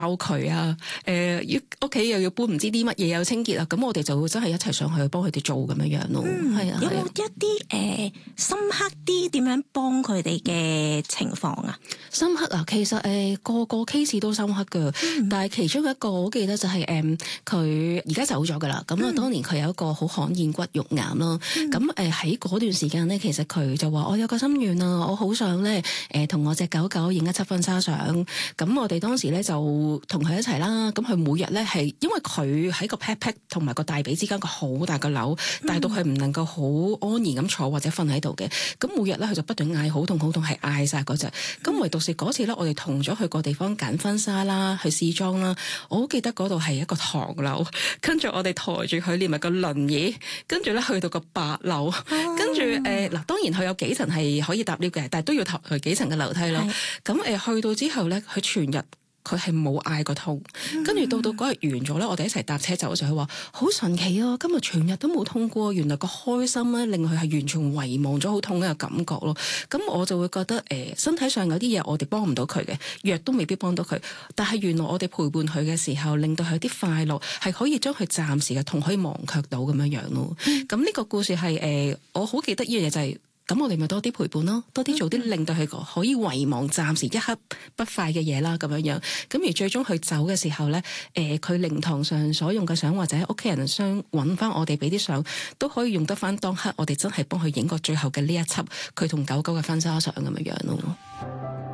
佢啊，屋企又要搬唔知啲乜嘢，又清潔啊，咁我哋就會真係一齊上去幫佢哋做咁樣樣咯。係啊， 有冇一啲深刻啲點樣幫佢哋嘅情況啊？ 深刻啊，其實個個 case 都深刻噶，但係其中一個我記得就係佢而家走咗噶啦。咁啊，當年佢有一個好罕見骨肉癌啦。咁喺嗰段時間咧，其實佢就話我有個心願啊，我好想咧同我隻狗狗影一輯婚紗相。咁我哋當時咧就同佢一齊啦，咁佢每日咧係因為佢喺個 pat pat 同埋個大髀之間個好大個瘤，大到佢唔能夠好安然咁坐或者瞓喺度嘅。咁每日咧佢就不斷嗌好痛好痛，係嗌晒嗰隻。咁唯獨是嗰次咧，我哋同咗去個地方揀婚紗啦，去試妝啦。我好記得嗰度係一個唐樓，跟住我哋抬住佢連埋個輪椅，跟住咧去到個8樓，跟住嗱當然佢有幾層係可以搭 lift 嘅，但係都要抬佢幾層嘅樓梯咯。咁去到之後咧，佢全日佢係冇嗌過痛，跟住到嗰日完咗咧，我哋一齊搭車走嘅時候，佢話好神奇啊！今日全日都冇痛過，原來個開心咧令佢係完全遺忘咗好痛嘅感覺咯。咁我就會覺得身體上有啲嘢我哋幫唔到佢嘅，藥都未必幫到佢，但係原來我哋陪伴佢嘅時候，令到佢有啲快樂，係可以將佢暫時嘅痛可以忘卻到咁樣樣咯。咁呢個故事係我好記得呢樣嘢就係。咁我哋咪多啲陪伴咯，多啲做啲令到佢可以遺忘暫時一刻不快嘅嘢啦，咁樣樣。咁而最終佢走嘅時候咧，佢靈堂上所用嘅相或者屋企人相揾翻我哋俾啲相，都可以用得翻當刻我哋真係幫佢影過最後嘅呢一輯佢同狗狗嘅婚紗相咁樣樣咯。